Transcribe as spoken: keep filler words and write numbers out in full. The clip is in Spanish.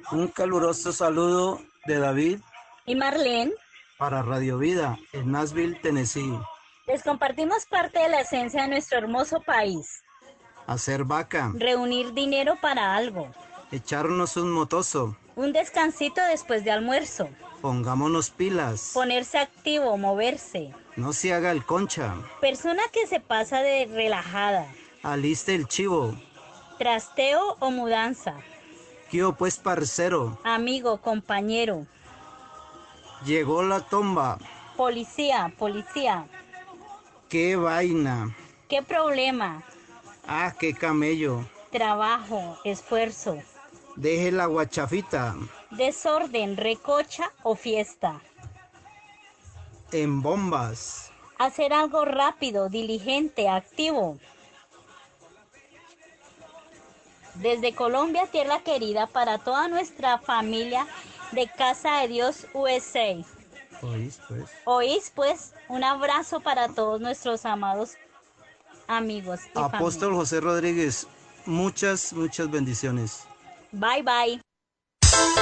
Un caluroso saludo de David y Marlene. Para Radio Vida en Nashville, Tennessee. Les compartimos parte de la esencia de nuestro hermoso país. Hacer vaca. Reunir dinero para algo. Echarnos un motoso. Un descansito después de almuerzo. Pongámonos pilas. Ponerse activo, moverse. No se haga el concha. Persona que se pasa de relajada. Aliste el chivo. Trasteo o mudanza. ¿Qué pues, parcero? Amigo, compañero. Llegó la tomba. Policía, policía. ¡Qué vaina! ¿Qué problema? ¡Ah, qué camello! Trabajo, esfuerzo. Deje la guachafita. Desorden, recocha o fiesta. En bombas. Hacer algo rápido, diligente, activo. Desde Colombia, tierra querida, para toda nuestra familia de Casa de Dios U S A. ¿Oís, pues? Oís, pues, un abrazo para todos nuestros amados amigos y Apóstol familia. José Rodríguez, muchas, muchas bendiciones. Bye, bye.